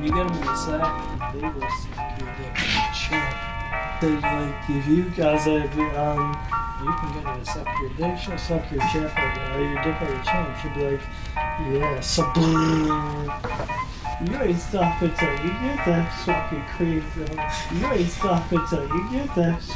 you get him in the sack, they will suck your dick like a champ. Cause like if you guys have You can get her to suck your dick. she'll suck your chip or your dick or your chin. She'll be like, yeah, so you ain't stop it till you get that fucking cream though. You ain't stop it till you get that